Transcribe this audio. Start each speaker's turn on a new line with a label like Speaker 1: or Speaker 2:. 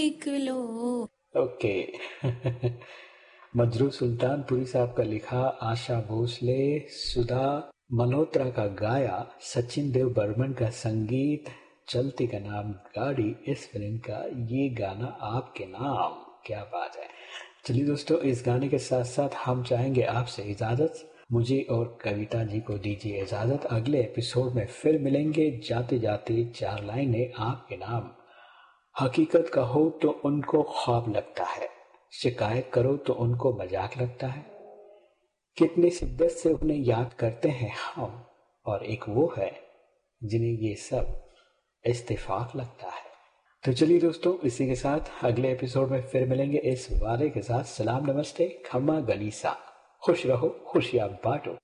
Speaker 1: लिख लो।
Speaker 2: ओके। मजरू सुल्तानपुरी साहब का लिखा, आशा भोसले, सुधा मल्होत्रा का गाया, सचिन देव बर्मन का संगीत, चलती का नाम गाड़ी, इस फिल्म का ये गाना आपके नाम। क्या बात है। चलिए दोस्तों, इस गाने के साथ साथ हम चाहेंगे आपसे इजाजत। मुझे और कविता जी को दीजिए इजाजत। अगले एपिसोड में फिर मिलेंगे। जाते जाते चार लाइनें आपके नाम। हकीकत कहो तो उनको ख्वाब लगता है, शिकायत करो तो उनको मजाक लगता है। कितनी शिद्दत से उन्हें याद करते हैं हम, और एक वो है जिन्हें ये सब इत्तेफाक लगता है। तो चलिए दोस्तों, इसी के साथ अगले एपिसोड में फिर मिलेंगे इस वादे के साथ। सलाम, नमस्ते, खम्मा गनीसा। खुश रहो, खुशियां बांटो।